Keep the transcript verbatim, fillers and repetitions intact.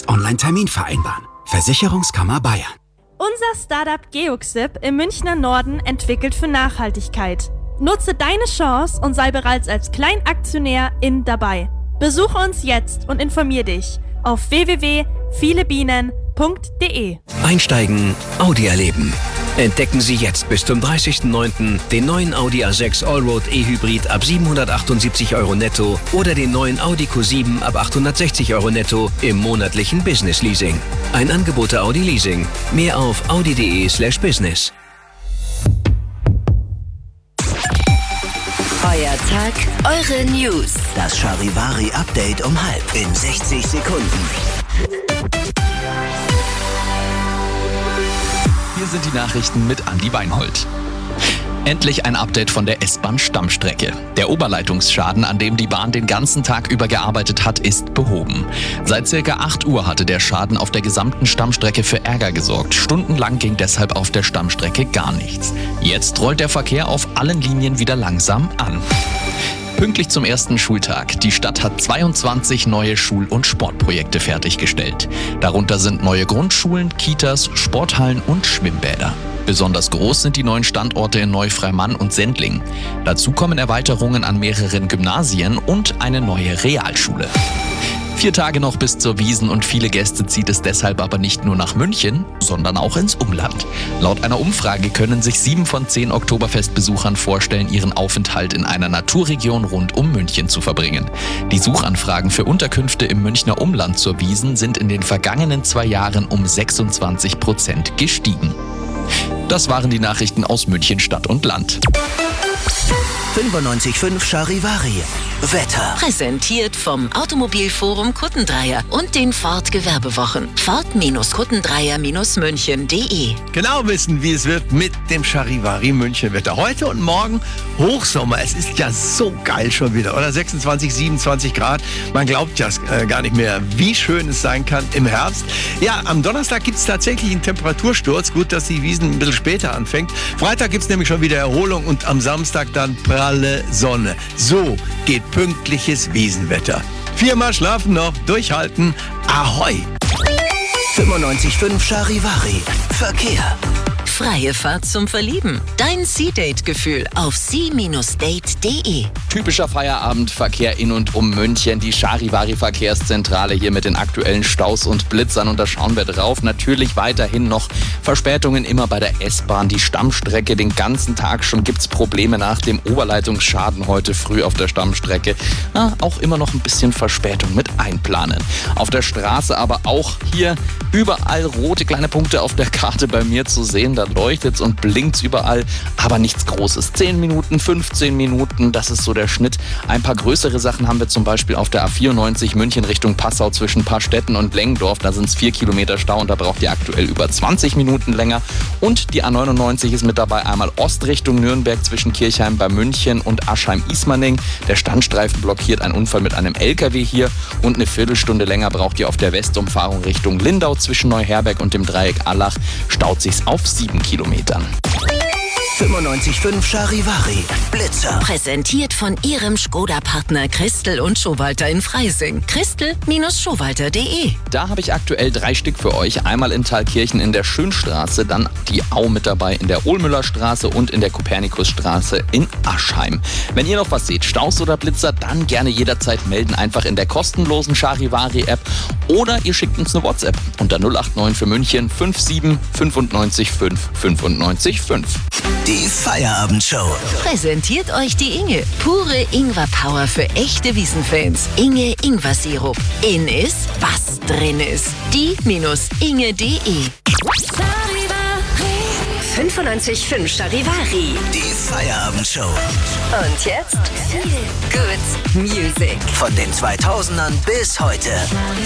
Jetzt Online-Termin vereinbaren. Versicherungskammer Bayern. Unser Startup Geoxip im Münchner Norden entwickelt für Nachhaltigkeit. Nutze deine Chance und sei bereits als Kleinaktionär in dabei. Besuche uns jetzt und informier dich auf w w w punkt viele bienen punkt d e. Einsteigen, Audi erleben. Entdecken Sie jetzt bis zum dreißigsten neunten den neuen Audi A sechs Allroad E-Hybrid ab siebenhundertachtundsiebzig Euro netto oder den neuen Audi Q sieben ab achthundertsechzig Euro netto im monatlichen Business Leasing. Ein Angebot der Audi Leasing. Mehr auf audi punkt d e slash business. Euer Tag, eure News. Das Charivari-Update um halb in sechzig Sekunden. Hier sind die Nachrichten mit Andi Weinhold. Endlich ein Update von der S-Bahn-Stammstrecke. Der Oberleitungsschaden, an dem die Bahn den ganzen Tag über gearbeitet hat, ist behoben. Seit circa acht Uhr hatte der Schaden auf der gesamten Stammstrecke für Ärger gesorgt. Stundenlang ging deshalb auf der Stammstrecke gar nichts. Jetzt rollt der Verkehr auf allen Linien wieder langsam an. Pünktlich zum ersten Schultag. Die Stadt hat zweiundzwanzig neue Schul- und Sportprojekte fertiggestellt. Darunter sind neue Grundschulen, Kitas, Sporthallen und Schwimmbäder. Besonders groß sind die neuen Standorte in Neufreimann und Sendling. Dazu kommen Erweiterungen an mehreren Gymnasien und eine neue Realschule. Vier Tage noch bis zur Wiesn und viele Gäste zieht es deshalb aber nicht nur nach München, sondern auch ins Umland. Laut einer Umfrage können sich sieben von zehn Oktoberfestbesuchern vorstellen, ihren Aufenthalt in einer Naturregion rund um München zu verbringen. Die Suchanfragen für Unterkünfte im Münchner Umland zur Wiesn sind in den vergangenen zwei Jahren um sechsundzwanzig Prozent gestiegen. Das waren die Nachrichten aus München Stadt und Land. fünfundneunzig Komma fünf Charivari. Wetter. Präsentiert vom Automobilforum Kuttendreier und den Ford Gewerbewochen. Ford Kuttendreier München punkt d e. Genau wissen, wie es wird mit dem Charivari München Wetter. Heute und morgen Hochsommer. Es ist ja so geil schon wieder, oder? sechsundzwanzig, siebenundzwanzig Grad. Man glaubt ja äh, gar nicht mehr, wie schön es sein kann im Herbst. Ja, am Donnerstag gibt es tatsächlich einen Temperatursturz. Gut, dass die Wiesn ein bisschen später anfängt. Freitag gibt es nämlich schon wieder Erholung und am Samstag dann pralle Sonne. So geht pünktliches Wiesenwetter. Viermal schlafen noch, durchhalten. Ahoi! fünfundneunzig Komma fünf Charivari. Verkehr. Freie Fahrt zum Verlieben. Dein Sea-Date-Gefühl auf sea Bindestrich date punkt d e. Typischer Feierabendverkehr in und um München. Die Charivari-Verkehrszentrale hier mit den aktuellen Staus und Blitzern. Und da schauen wir drauf. Natürlich weiterhin noch Verspätungen immer bei der S-Bahn. Die Stammstrecke den ganzen Tag schon gibt's Probleme nach dem Oberleitungsschaden heute früh auf der Stammstrecke. Na, auch immer noch ein bisschen Verspätung mit einplanen. Auf der Straße aber auch hier überall rote kleine Punkte auf der Karte bei mir zu sehen. Da leuchtet's und blinkt's überall, aber nichts Großes. zehn Minuten, fünfzehn Minuten, das ist so der Schnitt. Ein paar größere Sachen haben wir zum Beispiel auf der A vierundneunzig München Richtung Passau zwischen Paarstetten und Lengdorf. Da sind es vier Kilometer Stau und da braucht ihr aktuell über zwanzig Minuten länger. Und die A neunundneunzig ist mit dabei einmal Ost Richtung Nürnberg zwischen Kirchheim bei München und Aschheim-Ismaning. Der Standstreifen blockiert einen Unfall mit einem L K W hier und eine Viertelstunde länger braucht ihr auf der Westumfahrung Richtung Lindau zwischen Neuherberg und dem Dreieck Allach. Staut sich's auf sieben Kilometern. fünfundneunzig Komma fünf Charivari. Blitzer. Präsentiert von ihrem Skoda-Partner Christel und Schowalter in Freising. Christel Schowalter punkt d e. Da habe ich aktuell drei Stück für euch. Einmal in Thalkirchen in der Schönstraße, dann die Au mit dabei in der Ohlmüllerstraße und in der Kopernikusstraße in Aschheim. Wenn ihr noch was seht, Staus oder Blitzer, dann gerne jederzeit melden. Einfach in der kostenlosen Charivari-App oder ihr schickt uns eine WhatsApp unter null acht neun für München fünf sieben fünfundneunzig fünf fünfundneunzig fünf. Die Feierabendshow. Präsentiert euch die Inge. Pure Ingwer-Power für echte Wiesenfans. Inge Ingwer-Sirup. In ist, was drin ist. die Inge punkt d e. fünfundneunzig Komma fünf Charivari. Die Feierabendshow. Und jetzt Feel Good Music. Von den zweitausendern bis heute.